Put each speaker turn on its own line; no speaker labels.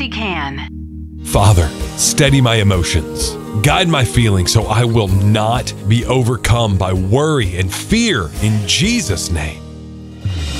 she can.
Father, steady my emotions. Guide my feelings so I will not be overcome by worry and fear in Jesus' name.